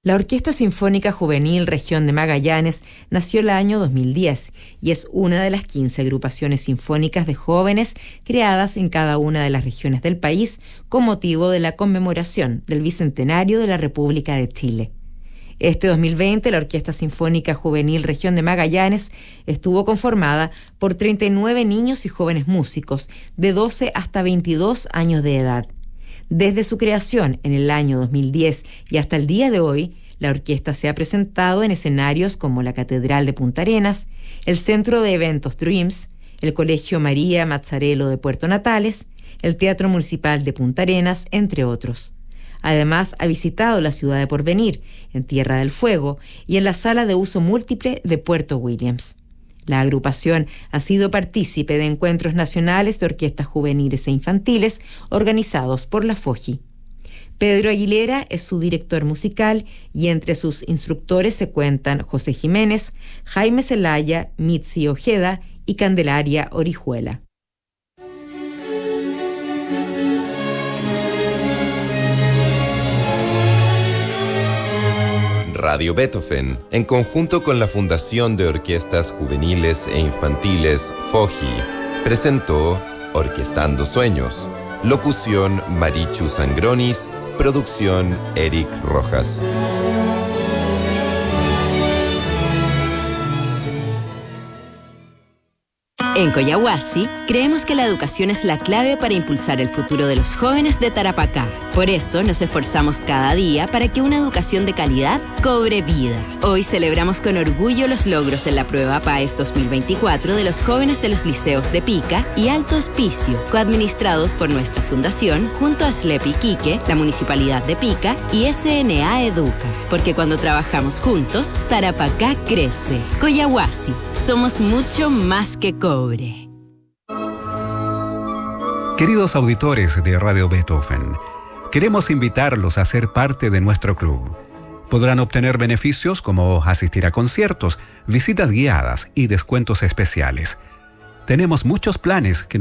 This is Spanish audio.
La Orquesta Sinfónica Juvenil Región de Magallanes nació el año 2010 y es una de las 15 agrupaciones sinfónicas de jóvenes creadas en cada una de las regiones del país con motivo de la conmemoración del Bicentenario de la República de Chile. Este 2020, la Orquesta Sinfónica Juvenil Región de Magallanes estuvo conformada por 39 niños y jóvenes músicos de 12 hasta 22 años de edad. Desde su creación en el año 2010 y hasta el día de hoy, la orquesta se ha presentado en escenarios como la Catedral de Punta Arenas, el Centro de Eventos Dreams, el Colegio María Mazzarello de Puerto Natales, el Teatro Municipal de Punta Arenas, entre otros. Además, ha visitado la ciudad de Porvenir, en Tierra del Fuego, y en la Sala de Uso Múltiple de Puerto Williams. La agrupación ha sido partícipe de encuentros nacionales de orquestas juveniles e infantiles organizados por la FOJI. Pedro Aguilera es su director musical y entre sus instructores se cuentan José Jiménez, Jaime Zelaya, Mitzi Ojeda y Candelaria Orijuela. Radio Beethoven, en conjunto con la Fundación de Orquestas Juveniles e Infantiles FOJI, presentó Orquestando Sueños. Locución Marichu Sangronis, producción Eric Rojas. En Coyahuasi, creemos que la educación es la clave para impulsar el futuro de los jóvenes de Tarapacá. Por eso nos esforzamos cada día para que una educación de calidad cobre vida. Hoy celebramos con orgullo los logros en la prueba PAES 2024 de los jóvenes de los liceos de Pica y Alto Hospicio, coadministrados por nuestra fundación junto a SLEP Iquique, la Municipalidad de Pica y SNA Educa. Porque cuando trabajamos juntos, Tarapacá crece. Coyahuasi, somos mucho más que cobre. Queridos auditores de Radio Beethoven, queremos invitarlos a ser parte de nuestro club. Podrán obtener beneficios como asistir a conciertos, visitas guiadas y descuentos especiales. Tenemos muchos planes que